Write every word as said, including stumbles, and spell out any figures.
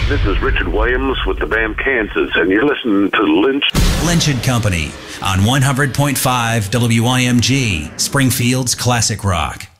This is Richard Williams with the band Kansas, and you're listening to Lynch. Lynch and Company on one hundred point five W I M G, Springfield's classic rock.